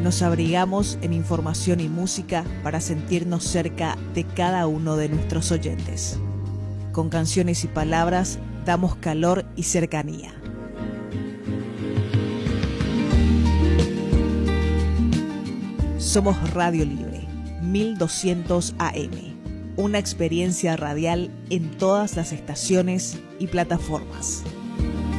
Nos abrigamos en información y música para sentirnos cerca de cada uno de nuestros oyentes. Con canciones y palabras damos calor y cercanía. Somos Radio Libre, 1200 AM. Una experiencia radial en todas las estaciones y plataformas.